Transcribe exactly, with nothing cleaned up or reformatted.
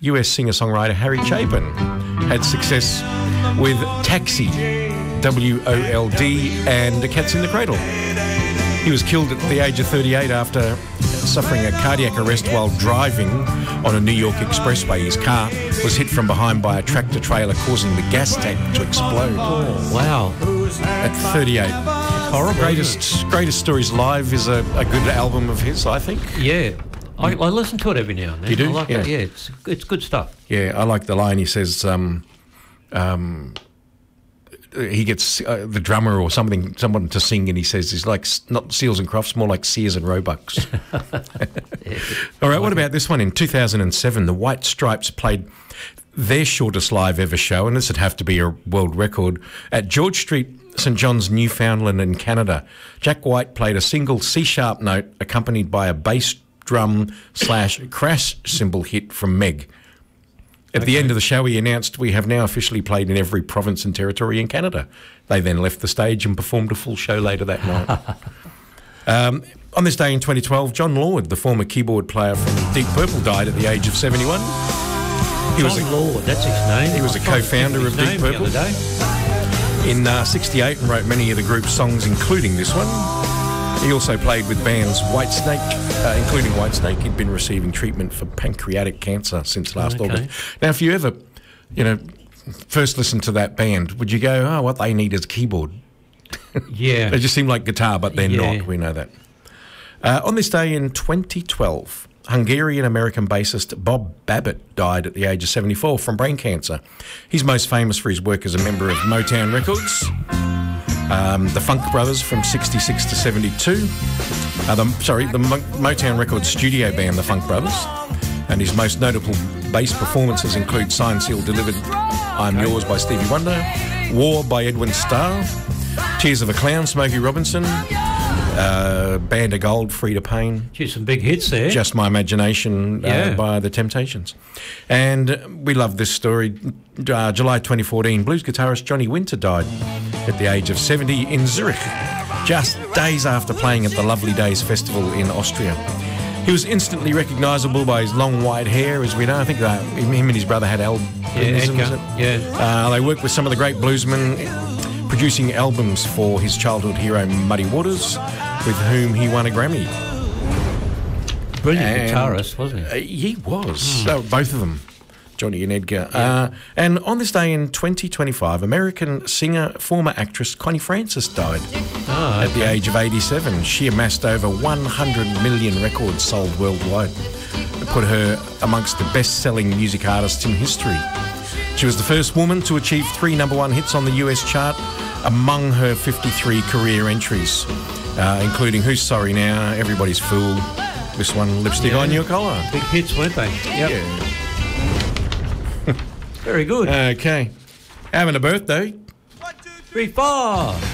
U S singer-songwriter Harry Chapin had success with Taxi, W O L D, and Cats in the Cradle. He was killed at the age of thirty-eight after suffering a cardiac arrest while driving on a New York expressway. His car was hit from behind by a tractor-trailer, causing the gas tank to explode. Oh, wow. At thirty-eight. Horrible. Greatest, Greatest Stories Live is a, a good album of his, I think. Yeah. I, I listen to it every now and then. You do? I like Yeah. it. Yeah, it's, it's good stuff. Yeah, I like the line he says, um, um, he gets uh, the drummer or something, someone to sing, and he says he's like s- not Seals and Crofts, more like Sears and Roebucks. All right, what about this one? In two thousand seven, the White Stripes played their shortest live ever show, and this would have to be a world record, at George Street, St John's, Newfoundland in Canada. Jack White played a single C-sharp note accompanied by a bass drum slash crash cymbal hit from Meg. At the end of the show, he announced, "We have now officially played in every province and territory in Canada." They then left the stage and performed a full show later that night. um, on this day in twenty twelve, John Lord, the former keyboard player from Deep Purple, died at the age of seventy-one. He was John a, Lord, that's his name. He was a co-founder of Deep Purple in uh, sixty-eight and wrote many of the group's songs, including this one. He also played with bands Whitesnake, uh, including Whitesnake. He'd been receiving treatment for pancreatic cancer since last Okay. August. Now, if you ever, you know, first listened to that band, would you go, "Oh, what they need is a keyboard"? Yeah. They just seem like guitar, but they're Yeah. not. We know that. Uh, on this day in twenty twelve, Hungarian-American bassist Bob Babbitt died at the age of seventy-four from brain cancer. He's most famous for his work as a member of Motown Records, um, the Funk Brothers from sixty-six to seventy-two. Uh, the, sorry, the Mo- Motown Records studio band, the Funk Brothers. And his most notable bass performances include Signed, Sealed, Delivered, I'm Yours by Stevie Wonder, War by Edwin Starr, Tears of a Clown, Smokey Robinson, uh, Band of Gold, Frida Payne, Gee, some big hits there. Just My Imagination uh, Yeah. by The Temptations. And we love this story. Uh, July twenty fourteen, blues guitarist Johnny Winter died at the age of seventy in Zurich, just days after playing at the Lovely Days Festival in Austria. He was instantly recognisable by his long white hair, as we know. I think uh, him and his brother had albinism. Yeah, was Edgar. it? Yeah. Uh, they worked with some of the great bluesmen, producing albums for his childhood hero Muddy Waters, with whom he won a Grammy. Brilliant And, guitarist, wasn't Uh, he? he was. Uh, both of them, Johnny and Edgar. Uh, and on this day in twenty twenty-five, American singer, former actress Connie Francis died Oh, at the age of eighty-seven. She amassed over one hundred million records sold worldwide. It put her amongst the best-selling music artists in history. She was the first woman to achieve three number one hits on the U S chart among her fifty-three career entries, uh, including Who's Sorry Now, Everybody's Fool, this one, Lipstick Yeah. on Your Collar. Big hits, weren't they? Yep. Yeah. Very good. Okay. Having a birthday. Three, four.